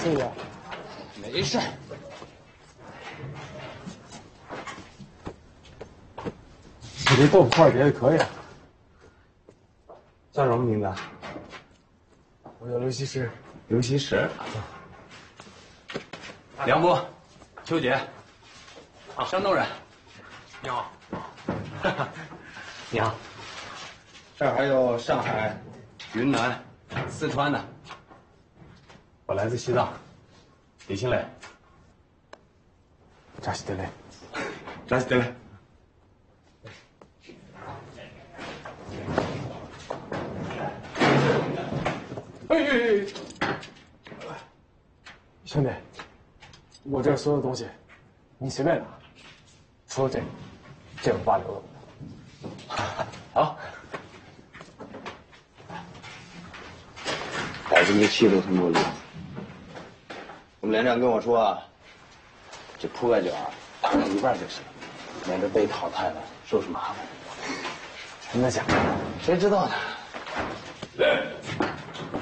谢谢。 没事。 你这豆腐块叠的可以啊。叫什么名字？我叫刘西施。 刘西施。梁波，邱杰，山东人。 你好。你好。 这儿还有上海、云南、四川的。 我来自西藏。李新磊。扎西德雷。 扎西德雷。 兄弟，我这所有东西，你随便拿，除了这我爸留了。 好。 歹子没气都他妈力。我们连长跟我说啊，这铺盖卷打上一半就行，免得被淘汰了，受什么麻烦。 真的假的？ 谁知道呢？